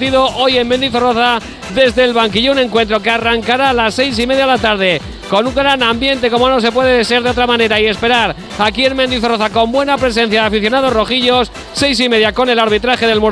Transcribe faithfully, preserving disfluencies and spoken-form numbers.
partido hoy en Mendizorroza desde el banquillo. Un encuentro que arrancará a las seis y media de la tarde con un gran ambiente, como no se puede ser de otra manera, y esperar aquí en Mendizorroza con buena presencia de aficionados rojillos. Seis y media con el arbitraje del Murcia.